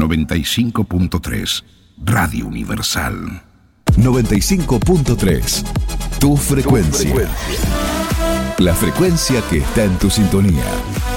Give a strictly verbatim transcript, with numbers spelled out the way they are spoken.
noventa y cinco punto tres, Radio Universal. noventa y cinco punto tres, tu frecuencia. Tu frecuencia. La frecuencia que está en tu sintonía.